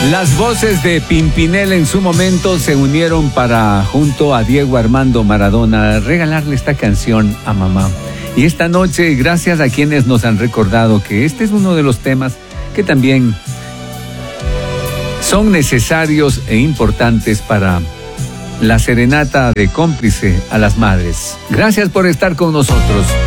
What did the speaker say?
Las voces de Pimpinela en su momento se unieron para, junto a Diego Armando Maradona, regalarle esta canción a mamá. Y esta noche, gracias a quienes nos han recordado que este es uno de los temas que también son necesarios e importantes para la serenata de cómplice a las madres. Gracias por estar con nosotros.